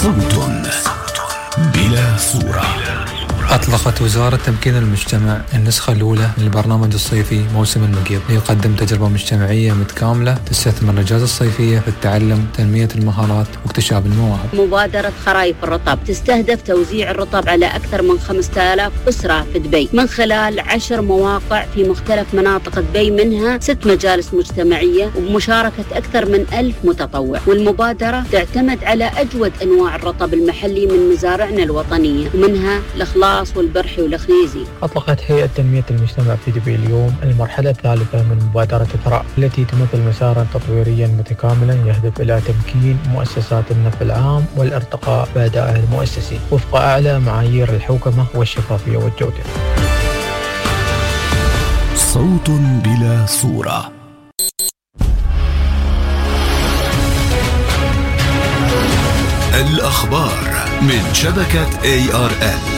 صوت بلا صورة. أطلقت وزارة تمكين المجتمع النسخة الأولى من البرنامج الصيفي موسم المقيض ليقدم تجربة مجتمعية متكاملة تستثمر الأجازة الصيفية في التعلم، تنمية المهارات واكتشاف المواهب. مبادرة خرايف الرطب تستهدف توزيع الرطب على أكثر من 5000 أسرة في دبي من خلال 10 مواقع في مختلف مناطق دبي، منها 6 مجالس مجتمعية وبمشاركة أكثر من 1000 متطوع. والمبادرة تعتمد على أجود أنواع الرطب المحلي من مزارعنا الوطنية، ومنها الإخلاص والبرحي والخنيزي. أطلقت هيئة تنمية المجتمع في دبي اليوم المرحلة الثالثة من مبادرة ثراء، التي تمثل مسارا تطويريا متكاملا يهدف إلى تمكين مؤسسات النفع العام والارتقاء بأدائها المؤسسي وفق أعلى معايير الحوكمة والشفافية والجودة. صوت بلا صورة. الأخبار من شبكة ARN.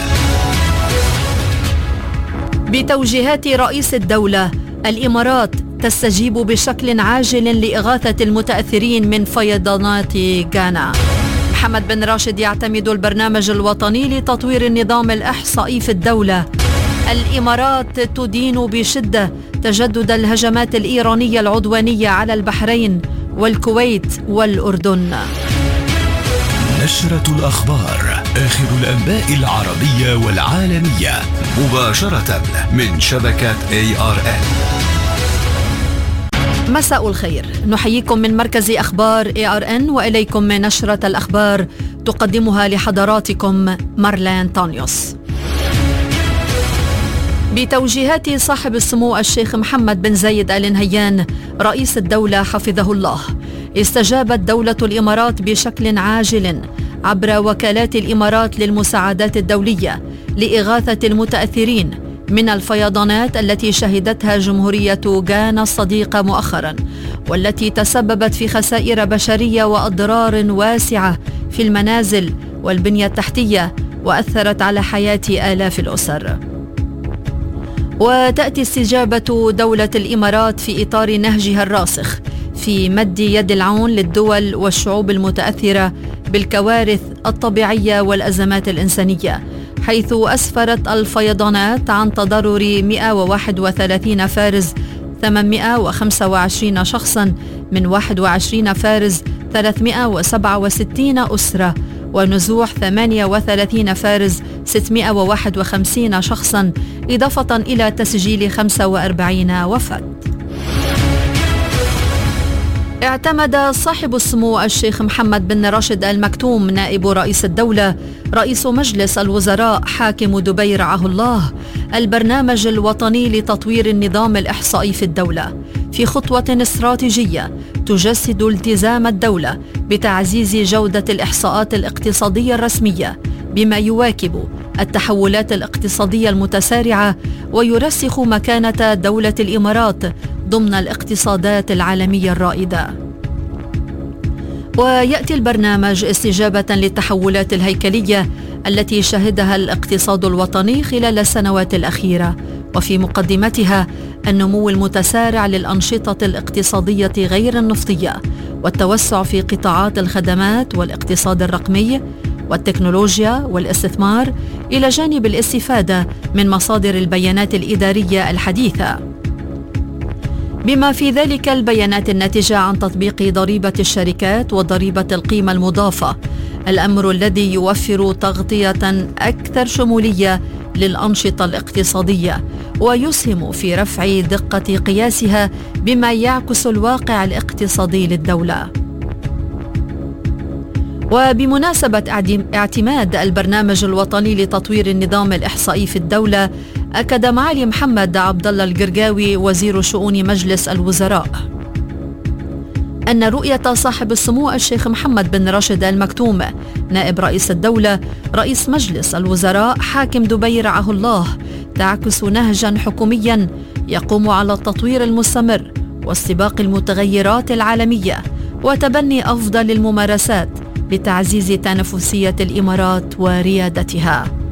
بتوجيهات رئيس الدولة، الإمارات تستجيب بشكل عاجل لإغاثة المتأثرين من فيضانات غانا. محمد بن راشد يعتمد البرنامج الوطني لتطوير النظام الإحصائي في الدولة. الإمارات تدين بشدة تجدد الهجمات الإيرانية العدوانية على البحرين والكويت والأردن. نشرة الأخبار، آخر الأنباء العربية والعالمية مباشرة من شبكة ARN. مساء الخير، نحييكم من مركز أخبار ARN وإليكم نشرة الأخبار تقدمها لحضراتكم مارلين تانيوس. بتوجيهات صاحب السمو الشيخ محمد بن زايد آل نهيان رئيس الدولة حفظه الله، استجابت دولة الإمارات بشكل عاجل عبر وكالات الإمارات للمساعدات الدولية لإغاثة المتأثرين من الفيضانات التي شهدتها جمهورية غانا الصديقة مؤخرا، والتي تسببت في خسائر بشرية وأضرار واسعة في المنازل والبنية التحتية وأثرت على حياة آلاف الأسر. وتأتي استجابة دولة الإمارات في إطار نهجها الراسخ في مد يد العون للدول والشعوب المتأثرة بالكوارث الطبيعية والأزمات الإنسانية، حيث أسفرت الفيضانات عن تضرر 131 فارز 825 شخصا من 21 فارز 367 أسرة، ونزوح 38 فارز 651 شخصا، إضافة إلى تسجيل 45 وفاة. اعتمد صاحب السمو الشيخ محمد بن راشد آل مكتوم نائب رئيس الدولة رئيس مجلس الوزراء حاكم دبي رعاه الله البرنامج الوطني لتطوير النظام الإحصائي في الدولة في خطوة استراتيجية تجسد التزام الدولة بتعزيز جودة الإحصاءات الاقتصادية الرسمية بما يواكب التحولات الاقتصادية المتسارعة ويرسخ مكانة دولة الإمارات ضمن الاقتصادات العالمية الرائدة. ويأتي البرنامج استجابة للتحولات الهيكلية التي شهدها الاقتصاد الوطني خلال السنوات الأخيرة، وفي مقدمتها النمو المتسارع للأنشطة الاقتصادية غير النفطية والتوسع في قطاعات الخدمات والاقتصاد الرقمي والتكنولوجيا والاستثمار، إلى جانب الاستفادة من مصادر البيانات الإدارية الحديثة، بما في ذلك البيانات الناتجة عن تطبيق ضريبة الشركات وضريبة القيمة المضافة، الأمر الذي يوفر تغطية أكثر شمولية للأنشطة الاقتصادية ويسهم في رفع دقة قياسها بما يعكس الواقع الاقتصادي للدولة. وبمناسبة اعتماد البرنامج الوطني لتطوير النظام الإحصائي في الدولة، أكد معالي محمد عبد الله القرقاوي وزير شؤون مجلس الوزراء أن رؤية صاحب السمو الشيخ محمد بن راشد آل مكتوم نائب رئيس الدولة رئيس مجلس الوزراء حاكم دبي رعاه الله تعكس نهجا حكوميا يقوم على التطوير المستمر واستباق المتغيرات العالمية وتبني أفضل الممارسات لتعزيز تنافسية الإمارات وريادتها.